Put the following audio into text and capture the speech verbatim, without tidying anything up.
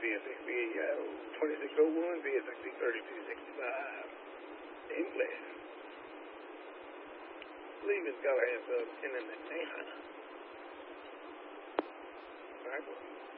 V S X B twenty-six oh one, V S X B thirty-two sixty-five. English. Believe it's got a hands up in the Nana. Backward.